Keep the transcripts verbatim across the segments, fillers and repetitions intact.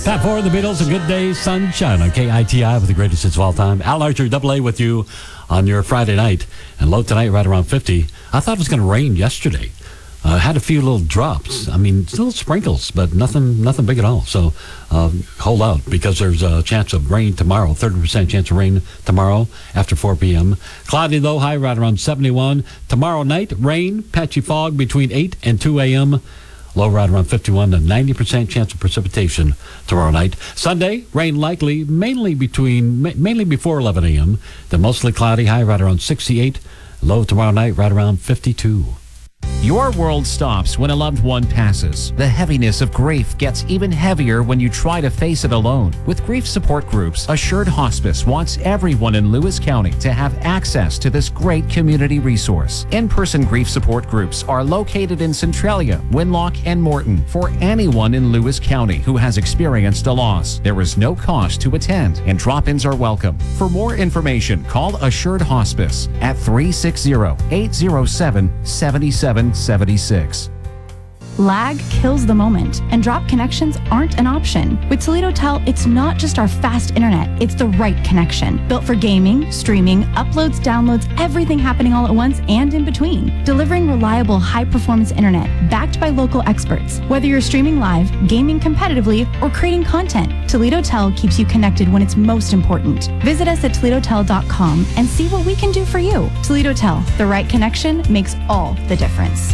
Top four of the Beatles, A Good Day, Sunshine on K I T I with the greatest hits of all time. Al Archer, Double A with you on your Friday night. And low tonight, right around fifty. I thought it was going to rain yesterday. Uh, had a few little drops. I mean, little sprinkles, but nothing nothing big at all. So uh, hold out because there's a chance of rain tomorrow. thirty percent chance of rain tomorrow after four p.m. Cloudy, low, high right around seventy-one. Tomorrow night, rain, patchy fog between eight and two a.m. Low right around fifty-one, and ninety percent chance of precipitation tomorrow night. Sunday, rain likely, mainly between mainly before eleven a.m. Then mostly cloudy, high right around sixty-eight. Low tomorrow night right around fifty-two. Your world stops when a loved one passes. The heaviness of grief gets even heavier when you try to face it alone. With grief support groups, Assured Hospice wants everyone in Lewis County to have access to this great community resource. In-person grief support groups are located in Centralia, Winlock, and Morton for anyone in Lewis County who has experienced a loss. There is no cost to attend, and drop-ins are welcome. For more information, call Assured Hospice at three six zero, eight zero seven, seven seven seven six. Lag kills the moment, and drop connections aren't an option. With Toledo Tel, it's not just our fast internet, it's the right connection. Built for gaming, streaming, uploads, downloads, everything happening all at once and in between. Delivering reliable, high-performance internet backed by local experts. Whether you're streaming live, gaming competitively, or creating content, Toledo Tel keeps you connected when it's most important. Visit us at toledo tel dot com and see what we can do for you. Toledo Tel, the right connection makes all the difference.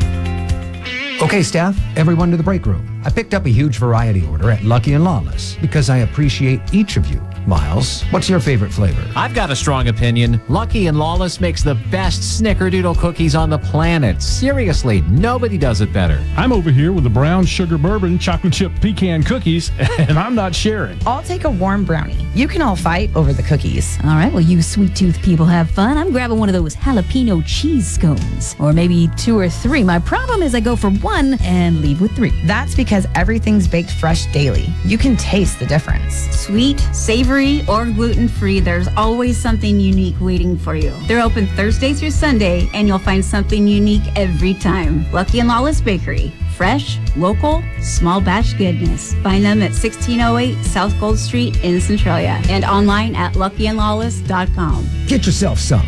Okay, staff, everyone to the break room. I picked up a huge variety order at Lucky and Lawless because I appreciate each of you. Miles, what's your favorite flavor? I've got a strong opinion. Lucky and Lawless makes the best snickerdoodle cookies on the planet. Seriously, nobody does it better. I'm over here with the brown sugar bourbon chocolate chip pecan cookies, and I'm not sharing. I'll take a warm brownie. You can all fight over the cookies. All right, well, you sweet tooth people have fun. I'm grabbing one of those jalapeno cheese scones. Or maybe two or three. My problem is I go for one and leave with three. That's because everything's baked fresh daily. You can taste the difference. Sweet, savory, or gluten-free, there's always something unique waiting for you. They're open Thursday through Sunday, and you'll find something unique every time. Lucky and Lawless Bakery. Fresh, local, small batch goodness. Find them at sixteen oh eight South Gold Street in Centralia and online at lucky and lawless dot com. Get yourself some.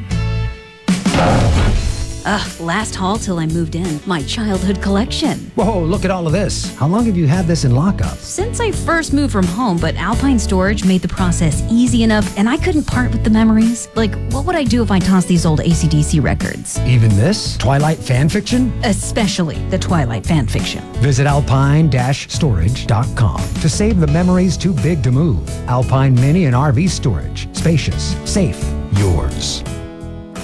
Ugh, last haul till I moved in. My childhood collection. Whoa, look at all of this. How long have you had this in lockup? Since I first moved from home, but Alpine Storage made the process easy enough, and I couldn't part with the memories. Like, what would I do if I tossed these old A C D C records? Even this? Twilight fan fiction? Especially the Twilight fan fiction. Visit alpine dash storage dot com to save the memories too big to move. Alpine Mini and R V Storage. Spacious, safe, yours.